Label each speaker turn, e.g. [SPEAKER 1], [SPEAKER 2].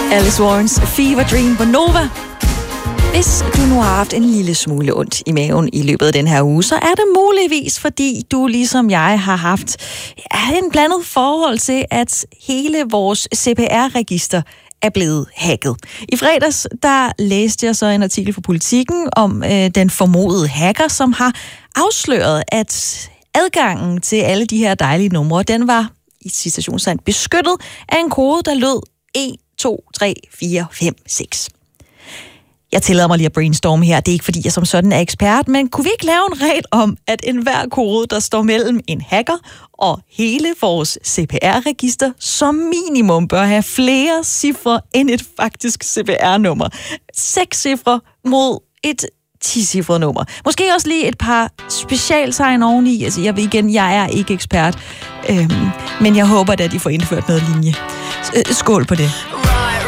[SPEAKER 1] Alice Warrens Fever Dream på Nova. Hvis du nu har haft en lille smule ondt i maven i løbet af den her uge, så er det muligvis, fordi du ligesom jeg har haft en blandet forhold til, at hele vores CPR-register er blevet hacket. I fredags, der læste jeg så en artikel fra Politiken om den formodede hacker, som har afsløret, at adgangen til alle de her dejlige numre, den var i citationstegn beskyttet af en kode, der lød 1, 2, 3, 4, 5, 6. Jeg tillader mig lige at brainstorme her. Det er ikke, fordi jeg som sådan er ekspert, men kunne vi ikke lave en regel om, at enhver kode, der står mellem en hacker og hele vores CPR-register, som minimum bør have flere cifre end et faktisk CPR-nummer. 6 cifre mod et 10-cifret nummer. Måske også lige et par specialtegn oveni. Altså, jeg er ikke ekspert, men jeg håber, at de får indført noget linje. Skål på det.